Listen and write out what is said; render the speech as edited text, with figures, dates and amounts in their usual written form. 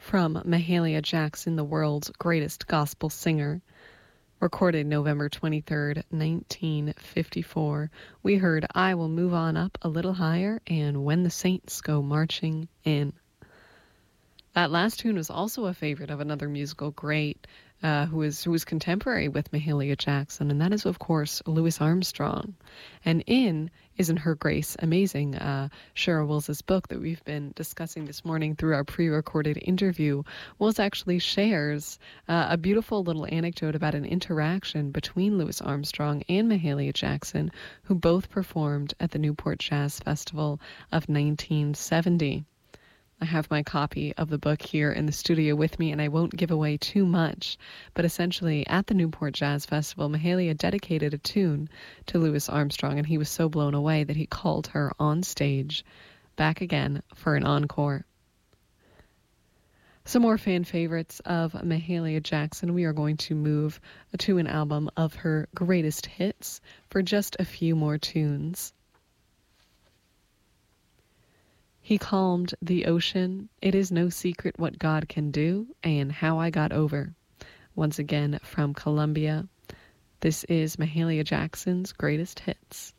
from Mahalia Jackson, the world's greatest gospel singer. Recorded November 23rd, 1954, we heard I Will Move On Up a Little Higher and When the Saints Go Marching In. That last tune was also a favorite of another musical great who was contemporary with Mahalia Jackson, and that is, of course, Louis Armstrong. And In Isn't Her Grace Amazing? Cheryl Wills' book that we've been discussing this morning through our pre-recorded interview, Wills actually shares a beautiful little anecdote about an interaction between Louis Armstrong and Mahalia Jackson, who both performed at the Newport Jazz Festival of 1970. I have my copy of the book here in the studio with me, and I won't give away too much. But essentially, at the Newport Jazz Festival, Mahalia dedicated a tune to Louis Armstrong, and he was so blown away that he called her on stage back again for an encore. Some more fan favorites of Mahalia Jackson. We are going to move to an album of her greatest hits for just a few more tunes. He Calmed the Ocean, It Is No Secret What God Can Do, and How I Got Over. Once again from Columbia, this is Mahalia Jackson's greatest hits.